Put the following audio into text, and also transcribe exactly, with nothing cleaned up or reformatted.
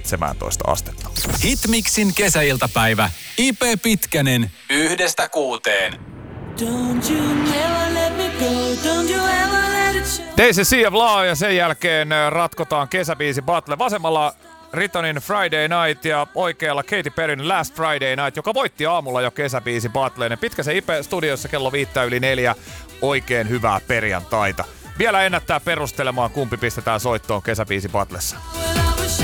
seitsemäntoista astetta. Hitmixin kesäiltapäivä. I P Pitkänen. Yhdestä kuuteen. Don't you never let me go, don't you ever let it show. Daisy Sea of Law ja sen jälkeen ratkotaan kesäbiisi battle. Vasemmalla Ritonin Friday Night ja oikealla Katy Perryn Last Friday Night, joka voitti aamulla jo kesäbiisi battleen. Pitkäsen I P-studiossa kello viittä yli neljä. Oikein hyvää perjantaita. Vielä ennättää perustelemaan, kumpi pistetään soittoon kesäbiisi battlessa.